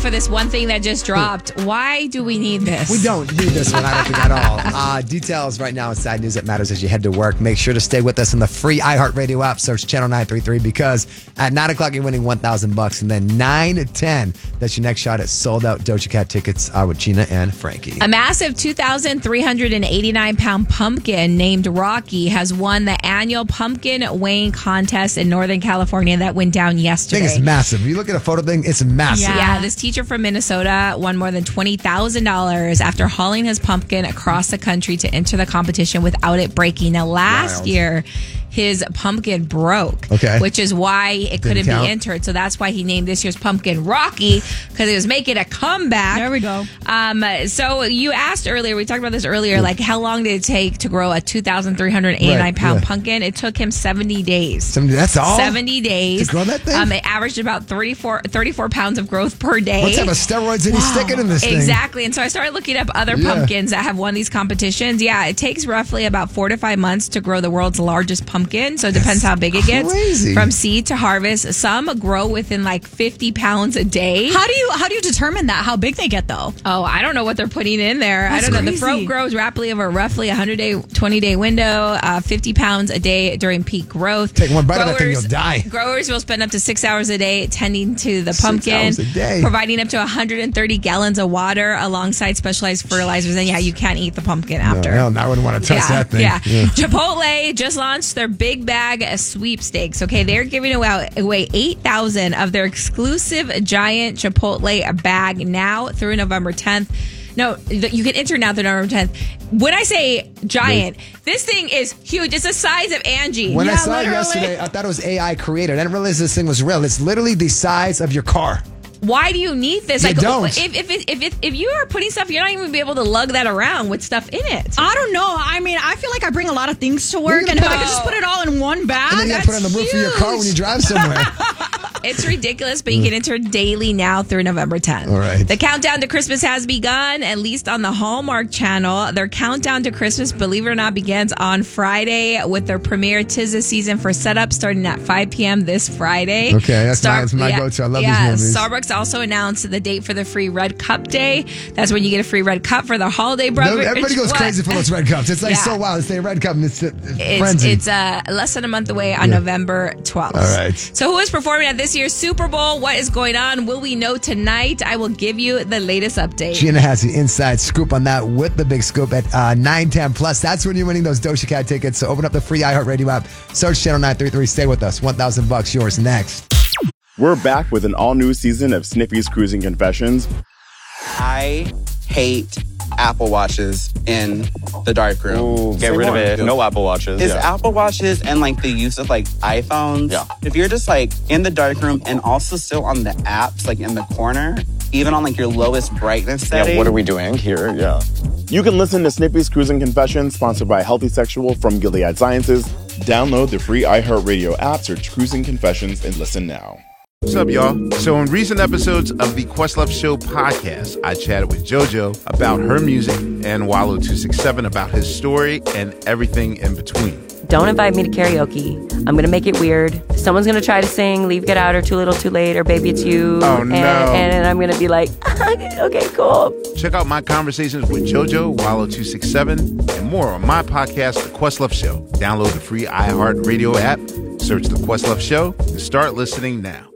for this one thing that just dropped. Why do we need this? We don't need this one, I don't think at all. Details right now inside News That Matters as you head to work. Make sure to stay with us in the free iHeartRadio app. Search Channel 933 because at 9 o'clock you're winning $1,000. And then 9 to 10, that's your next shot at sold-out Doja Cat tickets with Gina and Frankie. A massive 2,389-pound pumpkin named Rocky has won the annual pumpkin weighing contest in Northern California that went down yesterday. I think it's massive. If you look at a photo thing, it's massive. Yeah, this teacher from Minnesota won more than $20,000 after hauling his pumpkin across the country to enter the competition without it breaking. Now, last year, his pumpkin broke, which is why it couldn't be entered. So that's why he named this year's pumpkin Rocky, because it was making a comeback. There we go. So you asked earlier, we talked about this earlier, like how long did it take to grow a 2,389-pound pumpkin? It took him 70 days. That's all? 70 days. To grow that thing? It averaged about 34 pounds of growth per day. What type of steroids are you sticking in this thing? Exactly. And so I started looking up other pumpkins that have won these competitions. Yeah, it takes roughly about 4 to 5 months to grow the world's largest pumpkin. So it depends how big it gets. Crazy. From seed to harvest. Some grow within like 50 pounds a day. How do you determine that? How big they get though? Oh, I don't know what they're putting in there. That's I don't know. crazy. The fruit grows rapidly over roughly a 100-day, 20-day window, 50 pounds a day during peak growth. Take one bite of that thing, you'll die. Growers will spend up to 6 hours a day tending to the pumpkin, 6 hours a day. providing up to 130 gallons of water alongside specialized fertilizers. And yeah, you can't eat the pumpkin after. No, I wouldn't want to touch that thing. Yeah. Chipotle just launched their big bag sweepstakes. Okay, they're giving away 8,000 of their exclusive giant Chipotle bag now through November 10th. No, you can enter now through November 10th. When I say giant, this thing is huge. It's the size of Angie. When I saw it yesterday, I thought it was AI created. I didn't realize this thing was real. It's literally the size of your car. Why do you need this? You don't. If you are putting stuff, you're not even be able to lug that around with stuff in it. I don't know. I mean, I feel like I bring a lot of things to work, and if I could just put it all in one bag, and then you got to put it on the roof of your car when you drive somewhere. It's ridiculous, but you can enter daily now through November 10th. All right. The countdown to Christmas has begun, at least on the Hallmark Channel. Their countdown to Christmas, believe it or not, begins on Friday with their premiere 'Tis the Season for Setup starting at 5 p.m. this Friday. Okay, that's my go-to. I love these movies. Starbucks also announced the date for the free Red Cup Day. That's when you get a free Red Cup for the holiday beverage. Everybody goes crazy for those Red Cups. It's like so wild. It's a Red Cup and it's frenzy. It's less than a month away on November 12th. All right. So who is performing at this year's Super Bowl? What is going on? Will we know tonight? I will give you the latest update. Gina has the inside scoop on that with the big scoop at 9:10 plus. That's when you're winning those Doja Cat tickets. So open up the free iHeartRadio app. Search Channel 933. Stay with us. $1,000 yours next. We're back with an all-new season of Sniffy's Cruising Confessions. I hate Apple Watches in the darkroom. Ooh, get rid of it. No Apple Watches. Is Apple Watches and like the use of like iPhones. Yeah. If you're just like in the darkroom and also still on the apps, like in the corner, even on like your lowest brightness setting. Yeah, what are we doing here? Yeah. You can listen to Snippy's Cruising Confessions, sponsored by Healthy Sexual from Gilead Sciences. Download the free iHeartRadio app, search Cruising Confessions, and listen now. What's up, y'all? So in recent episodes of the Questlove Show podcast, I chatted with JoJo about her music and Wallow267 about his story and everything in between. Don't invite me to karaoke. I'm going to make it weird. Someone's going to try to sing Leave, Get Out, or Too Little, Too Late, or Baby It's You. Oh, no. And I'm going to be like, okay, cool. Check out my conversations with JoJo, Wallow267, and more on my podcast, The Questlove Show. Download the free iHeartRadio app, search The Questlove Show, and start listening now.